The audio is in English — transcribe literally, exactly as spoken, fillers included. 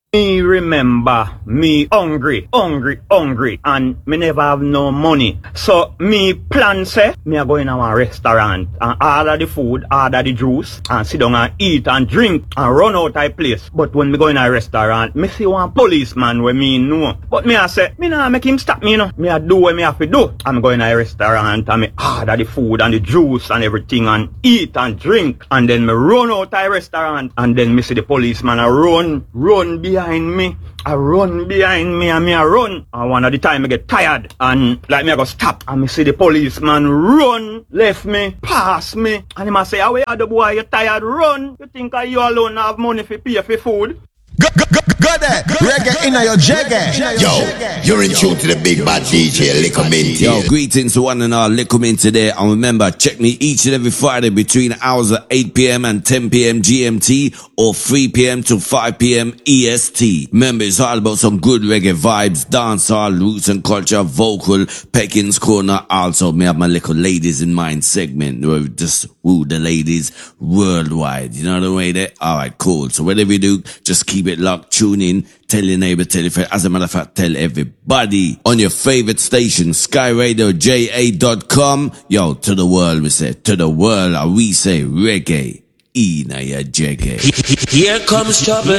Me remember me hungry, hungry, hungry, and me never have no money. So me plan say me a go in a one restaurant and order the food, order the juice, and sit down and eat and drink and run out of place. But when me go in a restaurant, me see one policeman where me know. But me a say, me nah make him stop me, you know. Me a do what me have to do. I'm going in a restaurant and me order the food and the juice and everything and eat and drink. And then me run out of the restaurant and then me see the policeman a run, run behind behind me, I run behind me and me I run. And one of the time I get tired and like me I go stop and me see the policeman run, left me, pass me, and he must say, "Away the boy, you tired, run. You think I you alone have money for pay for food?" Go, go, go, go there, reggae in your jagger. Yo, you're in tune to the big bad D J, Lico Minty. Yo, greetings to one and all, Lico Minty there. And remember, check me each and every Friday between hours of eight p.m. and ten p.m. G M T or three p.m. to five p.m. E S T. Remember, it's all about some good reggae vibes, dancehall, roots and culture, vocal, Pekin's Corner. Also, me have my little ladies in mind segment where we just woo the ladies worldwide. You know the way there? Alright, cool. So whatever you do, just keep it locked, tune in, tell your neighbor, tell your friend. As a matter of fact, tell everybody on your favorite station, sky radio j a dot com. Yo, to the world, we say, to the world, we say reggae. E na ya jagger. Here comes trouble.